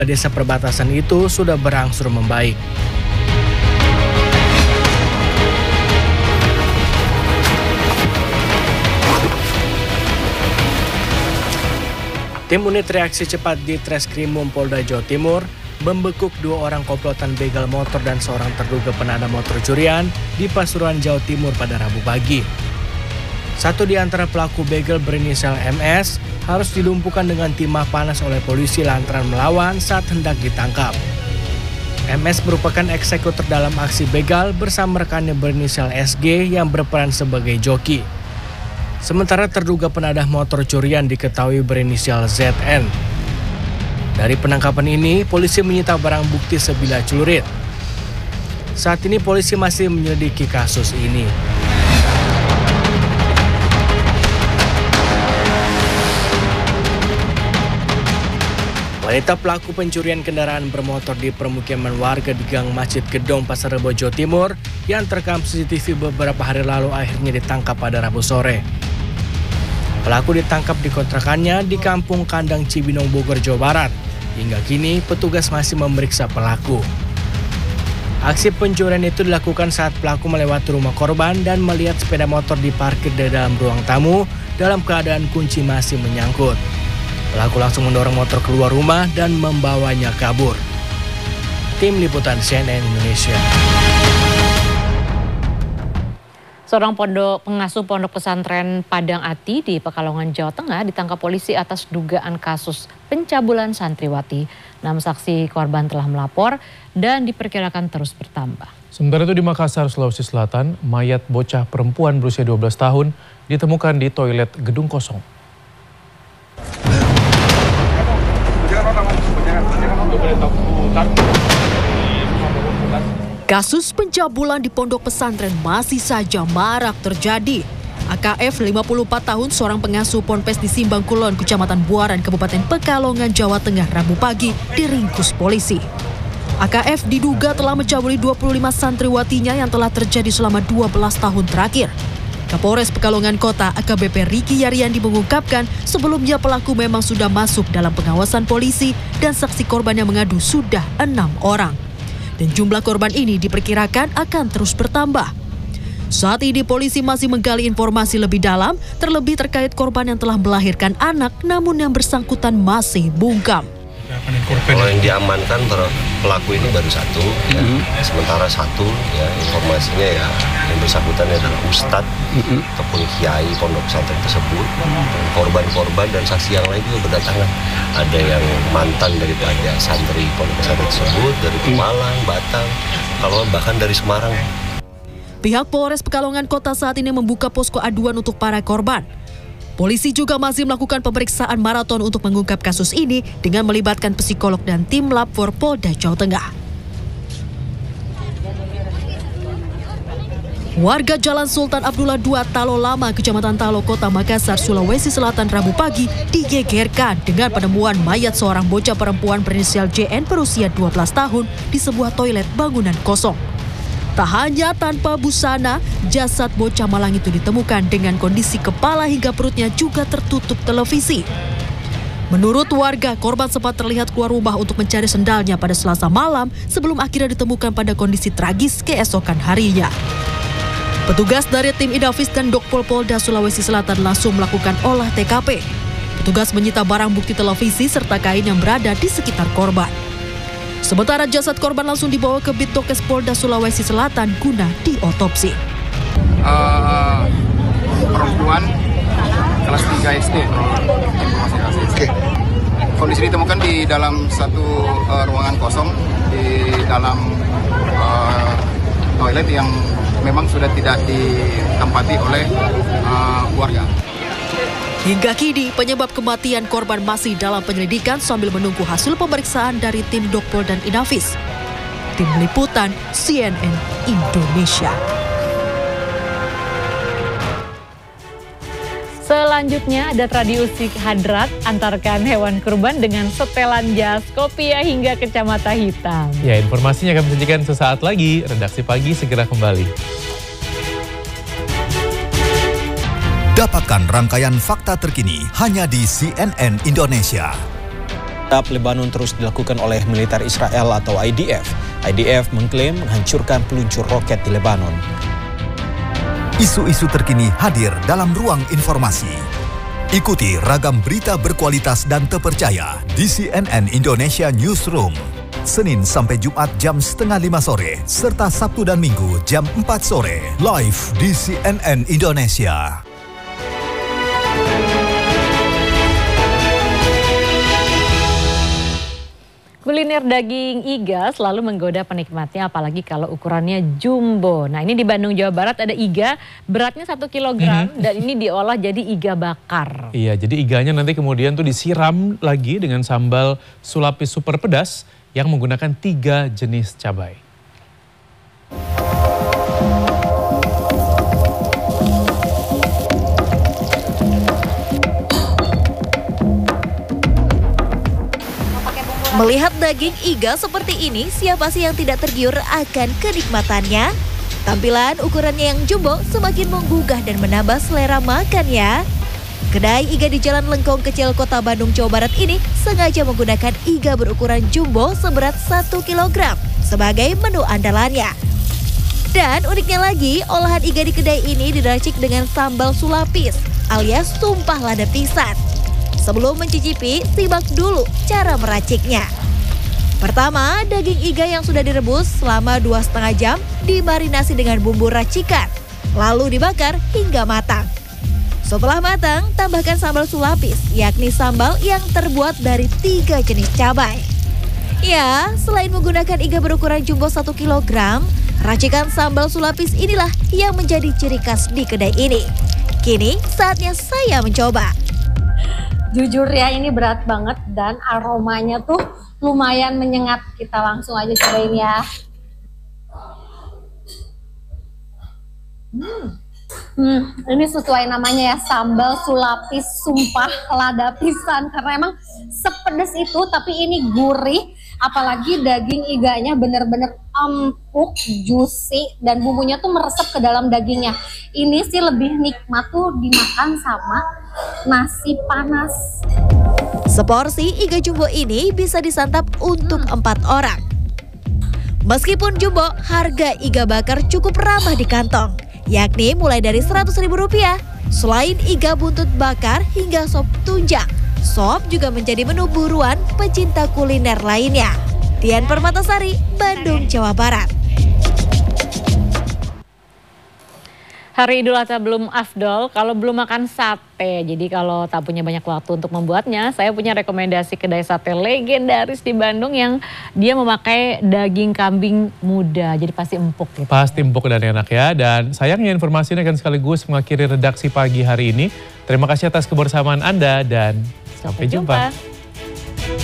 desa perbatasan itu sudah berangsur membaik. Tim unit reaksi cepat di Treskrimum Polda Jawa Timur membekuk 2 orang komplotan begal motor dan seorang terduga penada motor curian di Pasuruan, Jawa Timur pada Rabu pagi. Satu di antara pelaku begal berinisial MS harus dilumpuhkan dengan timah panas oleh polisi lantaran melawan saat hendak ditangkap. MS merupakan eksekutor dalam aksi begal bersama rekannya berinisial SG yang berperan sebagai joki. Sementara terduga penadah motor curian diketahui berinisial ZN. Dari penangkapan ini, polisi menyita barang bukti sebilah celurit. Saat ini polisi masih menyelidiki kasus ini. Wanita pelaku pencurian kendaraan bermotor di permukiman warga di Gang Masjid Gedong, Pasar Rebo, Jawa Timur yang terekam CCTV beberapa hari lalu akhirnya ditangkap pada Rabu sore. Pelaku ditangkap di kontrakannya di Kampung Kandang Cibinong, Bogor, Jawa Barat. Hingga kini petugas masih memeriksa pelaku. Aksi pencurian itu dilakukan saat pelaku melewati rumah korban dan melihat sepeda motor diparkir di dalam ruang tamu dalam keadaan kunci masih menyangkut. Pelaku langsung mendorong motor keluar rumah dan membawanya kabur. Tim Liputan CNN Indonesia. Seorang pengasuh pondok pesantren Padang Ati di Pekalongan, Jawa Tengah ditangkap polisi atas dugaan kasus pencabulan santriwati. 6 saksi korban telah melapor dan diperkirakan terus bertambah. Sementara itu di Makassar, Sulawesi Selatan, mayat bocah perempuan berusia 12 tahun ditemukan di toilet gedung kosong. Kasus pencabulan di pondok pesantren masih saja marak terjadi. AKF 54 tahun seorang pengasuh ponpes di Simbang Kulon, Kecamatan Buaran, Kabupaten Pekalongan, Jawa Tengah, Rabu pagi diringkus polisi. AKF diduga telah mencabuli 25 santriwatinya yang telah terjadi selama 12 tahun terakhir. Kapolres Pekalongan Kota AKBP Riki Yaryandi mengungkapkan sebelumnya pelaku memang sudah masuk dalam pengawasan polisi dan saksi korban yang mengadu sudah 6 orang. Dan jumlah korban ini diperkirakan akan terus bertambah. Saat ini polisi masih menggali informasi lebih dalam, terlebih terkait korban yang telah melahirkan anak namun yang bersangkutan masih bungkam. Kalau yang diamankan pelaku ini baru satu, ya. Sementara satu ya informasinya ya yang bersangkutan adalah ustadz ataupun kiai pondok pesantren tersebut. Korban-korban dan saksi yang lain juga berdatangan. Ada yang mantan daripada santri pondok pesantren tersebut dari Malang, Batang, kalau bahkan dari Semarang. Pihak Polres Pekalongan Kota saat ini membuka posko aduan untuk para korban. Polisi juga masih melakukan pemeriksaan maraton untuk mengungkap kasus ini dengan melibatkan psikolog dan tim lab for Polda Jawa Tengah. Warga Jalan Sultan Abdullah II, Talo Lama, Kecamatan Talo, Kota Makassar, Sulawesi Selatan, Rabu pagi digegerkan dengan penemuan mayat seorang bocah perempuan berinisial JN berusia 12 tahun di sebuah toilet bangunan kosong. Tak hanya tanpa busana, jasad bocah malang itu ditemukan dengan kondisi kepala hingga perutnya juga tertutup televisi. Menurut warga, korban sempat terlihat keluar rumah untuk mencari sendalnya pada Selasa malam sebelum akhirnya ditemukan pada kondisi tragis keesokan harinya. Petugas dari tim Inafis dan Dokpol Polda Sulawesi Selatan langsung melakukan olah TKP. Petugas menyita barang bukti televisi serta kain yang berada di sekitar korban. Sementara jasad korban langsung dibawa ke Bitdokes Polda Sulawesi Selatan guna diotopsi. Perempuan kelas 3 SD. Kondisi ditemukan di dalam satu ruangan kosong di dalam toilet yang memang sudah tidak ditempati oleh keluarga. Hingga kini penyebab kematian korban masih dalam penyelidikan sambil menunggu hasil pemeriksaan dari tim Dokpol dan Inafis. Tim Liputan CNN Indonesia. Selanjutnya ada tradisi hadrat antarkan hewan kurban dengan setelan jas, kopiah hingga kacamata hitam. Ya, informasinya akan disajikan sesaat lagi. Redaksi Pagi segera kembali. Dapatkan rangkaian fakta terkini hanya di CNN Indonesia. tetap Lebanon terus dilakukan oleh militer Israel atau IDF. IDF mengklaim menghancurkan peluncur roket di Lebanon. Isu-isu terkini hadir dalam ruang informasi. Ikuti ragam berita berkualitas dan terpercaya di CNN Indonesia Newsroom. Senin sampai Jumat jam 4:30 sore, serta Sabtu dan Minggu jam 4 sore, live di CNN Indonesia. Kuliner daging iga selalu menggoda penikmatnya, apalagi kalau ukurannya jumbo. Nah, ini di Bandung, Jawa Barat ada iga beratnya 1 kilogram dan ini diolah jadi iga bakar. Iya, jadi iganya nanti kemudian tuh disiram lagi dengan sambal sulapis super pedas yang menggunakan 3 jenis cabai. Melihat daging iga seperti ini, siapa sih yang tidak tergiur akan kenikmatannya? Tampilan ukurannya yang jumbo semakin menggugah dan menambah selera makan ya. Kedai iga di Jalan Lengkong Kecil, Kota Bandung, Jawa Barat ini sengaja menggunakan iga berukuran jumbo seberat 1 kg sebagai menu andalannya. Dan uniknya lagi, olahan iga di kedai ini diracik dengan sambal sulapis alias tumpah lada pisan. Sebelum mencicipi, simak dulu cara meraciknya. Pertama, daging iga yang sudah direbus selama 2,5 jam dimarinasi dengan bumbu racikan, lalu dibakar hingga matang. Setelah matang, tambahkan sambal sulapis, yakni sambal yang terbuat dari 3 jenis cabai. Ya, selain menggunakan iga berukuran jumbo 1 kg, racikan sambal sulapis inilah yang menjadi ciri khas di kedai ini. Kini saatnya saya mencoba. Jujur ya, ini berat banget dan aromanya tuh lumayan menyengat. Kita langsung aja cobain ya. Ini sesuai namanya ya, sambal sulapis sumpah lada pisan. Karena emang sepedes itu, tapi ini gurih. Apalagi daging iganya bener-bener empuk, juicy, dan bumbunya tuh meresap ke dalam dagingnya. Ini sih lebih nikmat tuh dimakan sama nasi panas. Seporsi iga jumbo ini bisa disantap untuk 4 orang. Meskipun jumbo, harga iga bakar cukup ramah di kantong, yakni mulai dari Rp100.000. Selain iga buntut bakar hingga sop tunjang, sop juga menjadi menu buruan pecinta kuliner lainnya. Dian Permatasari, Bandung, Jawa Barat. Hari Idul Adha belum afdol kalau belum makan sate. Jadi kalau tak punya banyak waktu untuk membuatnya, saya punya rekomendasi kedai sate legendaris di Bandung yang dia memakai daging kambing muda. Jadi pasti empuk gitu. Pasti empuk dan enak ya. Dan sayangnya informasi ini akan sekaligus mengakhiri redaksi pagi hari ini. Terima kasih atas kebersamaan Anda dan sampai jumpa.